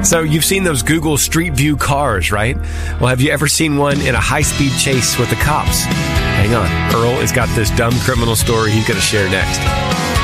So you've seen those Google Street View cars, right? Well, have you ever seen one in a high-speed chase with the cops? Hang on. Earl has got this dumb criminal story he's going to share next.